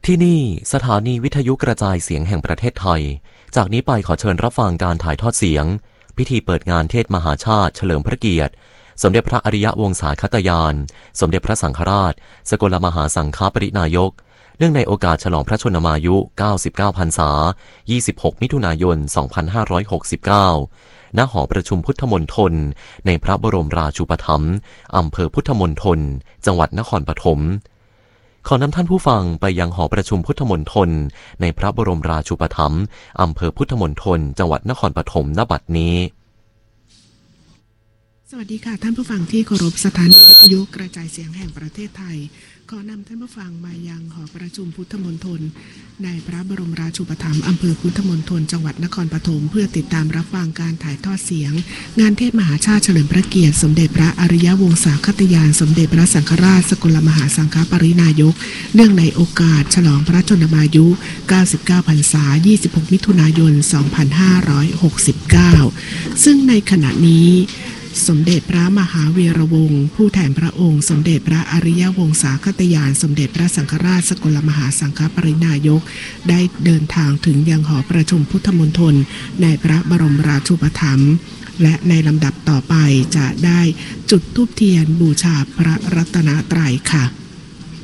ที่นี่สถานีวิทยุกระจายเสียงแห่งประเทศไทยจากนี้ไปขอเชิญรับฟังการถ่ายทอดเสียงพิธีเปิดงานเทศมหาชาติเฉลิมพระเกียรติสมเด็จพระอริยวงศาคตยานสมเด็จพระสังฆราชสกลมหาสังฆปรินายกเนื่องในโอกาสฉลองพระชนมายุ99พรรษา26มิถุนายน2569ณหอประชุมพุทธมณฑลในพระบรมราชูปถัมภ์อำเภอพุทธมณฑลจังหวัดนครปฐมขอนำท่านผู้ฟังไปยังหอประชุมพุทธมณฑลในพระบรมราชูปถัมภ์อำเภอพุทธมณฑลจังหวัดนครปฐมณบัดนี้สวัสดีค่ะท่านผู้ฟังที่เคารพสถานีวิทยุกระจายเสียงแห่งประเทศไทยขอนำท่านผู้ฟังมายังหอประชุมพุทธมณฑลในพระบรมราชูปถัมภ์อำเภอพุทธมณฑลจังหวัดนครปฐมเพื่อติดตามรับฟังการถ่ายทอดเสียงงานเทศมหาชาติเฉลิมพระเกียรติสมเด็จพระอริยวงศาคตยานสมเด็จพระสังฆราชสกลมหาสังฆปรินายกเนื่องในโอกาสฉลองพระชนมายุ99พรรษา26มิถุนายน2569ซึ่งในขณะนี้สมเด็จพระมหาวีระวงศ์ผู้แทนพระองค์สมเด็จพระอริยวงศาคตยานสมเด็จพระสังฆราชสกลมหาสังฆปรินายกได้เดินทางถึงยังหอประชุมพุทธมณฑลในพระบรมราชูปถัมภ์และในลำดับต่อไปจะได้จุดธูปเทียนบูชาพระรัตนตรัยค่ะ